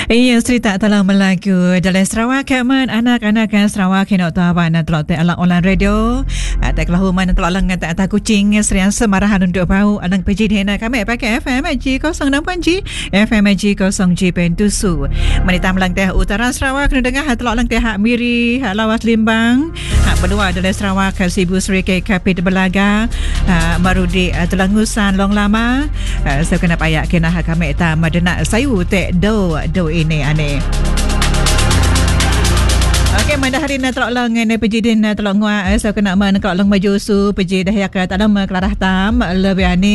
Iya, cerita telah melaku dalam Sarawak Kemen anak-anak Sarawak hendak tahu nak telok alang online radio. Tak kelahu mana telok alang tak kucing serian semarahan untuk bau alang pejin hena kami pakai FM G 06.G FM G 0G pentusu. Menita melang teh utara Sarawak kena dengar telok alang teh hak Miri, hak Lawas Limbang, hak Benua dalam Sarawak Sibu Seri Kapit Belaga, Marudi Telangusan Long Lama. So kena payak kena hak kami ta madena sayu tek do ini aneh. Okey, mana hari nak telok lang ne pejidin telok ngua so kena man telok lang maju su pejid dah yak tak lama kelarah tam lebih ani